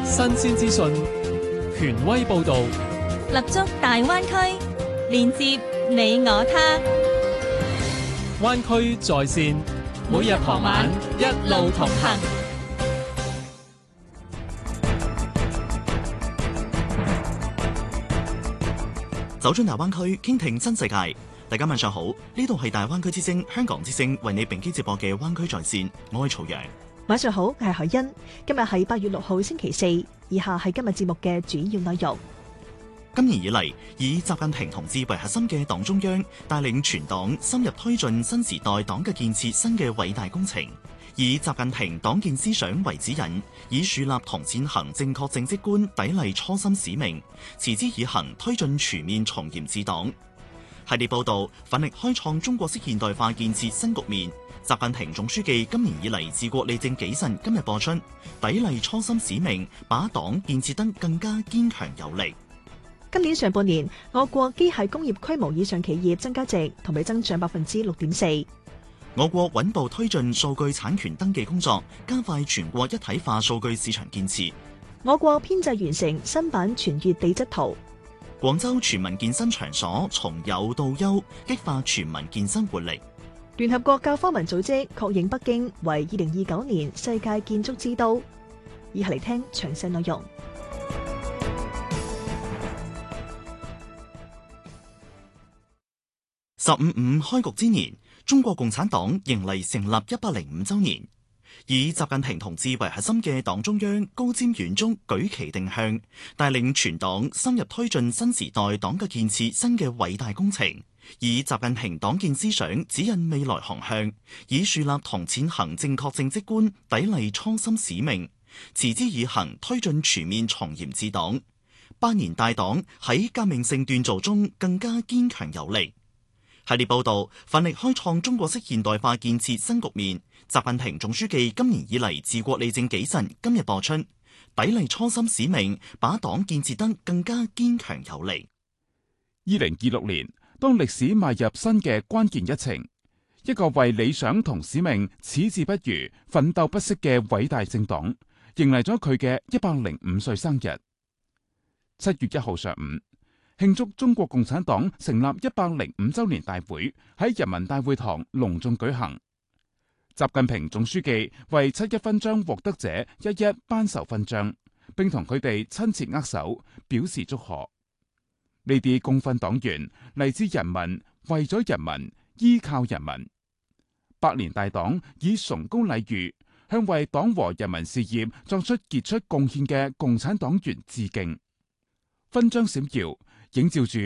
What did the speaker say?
新鮮資訊，權威報導， 立足大灣區，連接你我他。 灣區在線，每日傍晚一路同行。 走進大灣區，傾聽新世界。大家晚上好，呢度係大灣區之聲香港之聲為你並機直播嘅灣區在線，我係曹陽。 晚上好，我係海欣。今日係8月6號星期四，以下係今日節目嘅主要內容。 今年以嚟，以習近平同志為核心嘅黨中央帶領全黨深入推進新時代黨嘅建設新嘅偉大工程，以習近平黨建思想為指引，以樹立同踐行正確政績觀砥礪初心使命，持之以恆推進全面從嚴治黨。系列報道奮力開創中國式現代化建設新局面。習近平總書記今年以嚟治國理政紀慎今日播出，砥礪初心使命，把黨建設得更加堅強有力。 今年上半年，我國機械工業規模以上企業增加值同比增長6.4%。 我國穩步推進數據產權登記工作，加快全國一體化數據市場建設。 我國編製完成新版全粵地質圖。 廣州全民健身場所從有到優，激發全民健身活力。 聯合國教科文組織確認北京為2029年世界建築之都。以下嚟聽詳細內容。 15.5開局之年，中國共產黨迎嚟成立105週年。以習近平同志為核心嘅黨中央高瞻遠矚、舉旗定向，帶領全黨深入推進新時代黨嘅建設新嘅偉大工程，以習近平黨建思想指引未來航向，以樹立同踐行正確政績觀砥礪初心使命，持之以恆推進全面從嚴治黨。百年大黨喺革命性鍛造中更加堅強有力。系列報道奮力開創中國式現代化建設新局面。習近平總書記今年以嚟治國理政紀慎今日播出，砥礪初心使命，把黨建設得更加堅強有力。 2026年，當歷史邁入新嘅關鍵一程，一個為理想同使命矢志不渝、奮鬥不息嘅偉大政黨，迎嚟咗佢嘅105歲生日。7月1號上午，慶祝中國共產黨成立105週年大會喺人民大會堂隆重舉行。習近平總書記為七一勳章獲得者一一頒授勳章，並同佢哋親切握手，表示祝賀。呢啲功勳黨員嚟自人民，為咗人民，依靠人民。百年大黨以崇高禮遇向為黨和人民事業作出傑出貢獻嘅共產黨員致敬。勳章閃耀，映照住